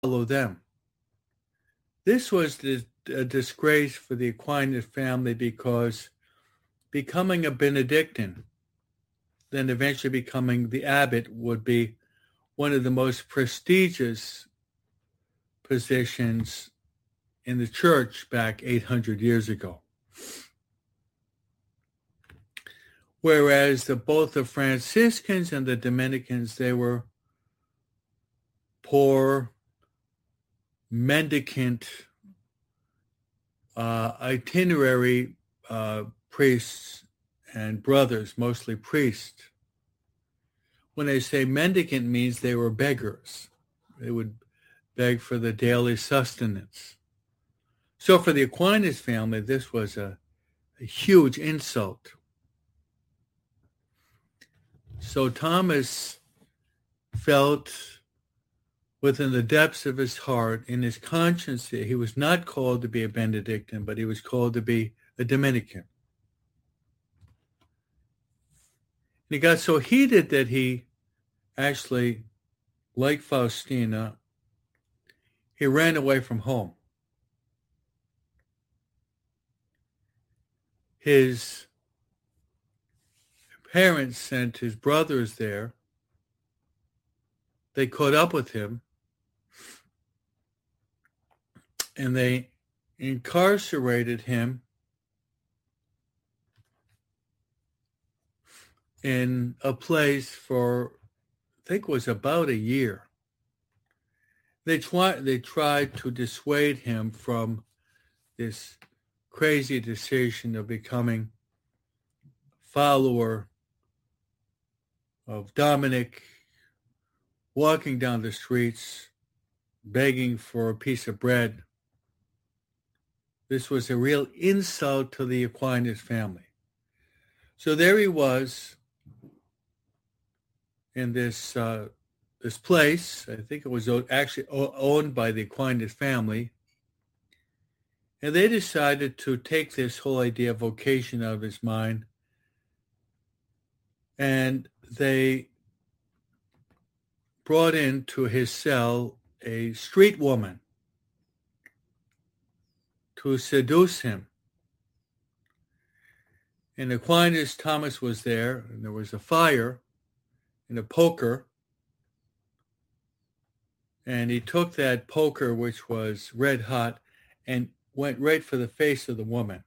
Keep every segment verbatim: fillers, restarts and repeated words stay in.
follow them. This was a disgrace for the Aquinas family because becoming a Benedictine, then eventually becoming the abbot, would be one of the most prestigious positions in the church back eight hundred years ago. Whereas the, both the Franciscans and the Dominicans, they were poor, mendicant, uh, itinerary uh, priests and brothers, mostly priests. When they say mendicant, means they were beggars. They would beg for the daily sustenance. So for the Aquinas family, this was a, a huge insult. So Thomas felt within the depths of his heart, in his conscience, he was not called to be a Benedictine, but he was called to be a Dominican. And he got so heated that he actually, like Faustina, he ran away from home. His parents sent his brothers there. They caught up with him, and they incarcerated him in a place for, I think it was about a year. They tried, they tried to dissuade him from this crazy decision of becoming a follower of Dominic, walking down the streets, begging for a piece of bread. This was a real insult to the Aquinas family. So there he was in this uh, this place. I think it was actually owned by the Aquinas family. And they decided to take this whole idea of vocation out of his mind. And they brought into his cell a street woman to seduce him. In Aquinas, Thomas was there, and there was a fire and a poker. And he took that poker, which was red hot, and went right for the face of the woman.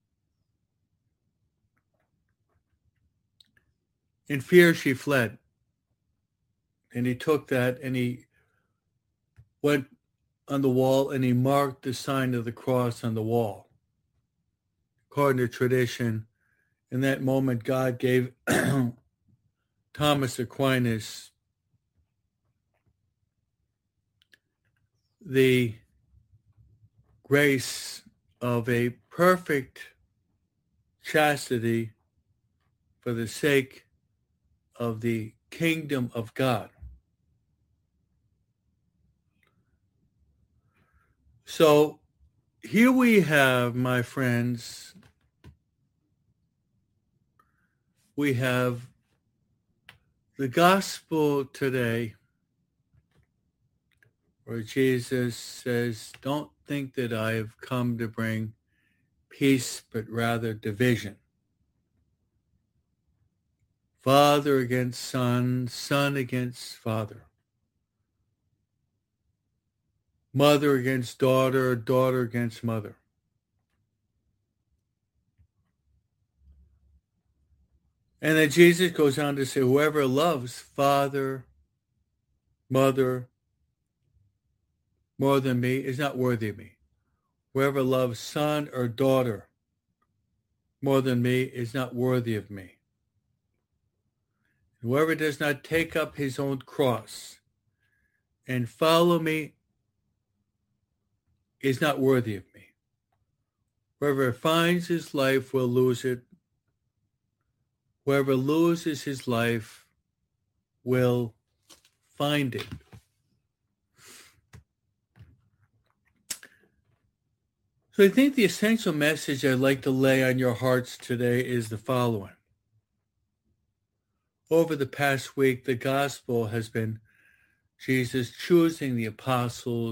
In fear, she fled. And he took that and he went on the wall and he marked the sign of the cross on the wall. According to tradition, in that moment, God gave Thomas Aquinas the grace of a perfect chastity for the sake of the kingdom of God. So here we have, my friends, we have the gospel today where Jesus says, don't think that I have come to bring peace, but rather division. Father against son, son against father. Mother against daughter, daughter against mother. And then Jesus goes on to say, whoever loves father, mother, more than me is not worthy of me. Whoever loves son or daughter more than me is not worthy of me. Whoever does not take up his own cross and follow me is not worthy of me. Whoever finds his life will lose it. Whoever loses his life will find it. So I think the essential message I'd like to lay on your hearts today is the following. Over the past week, the gospel has been Jesus choosing the apostles,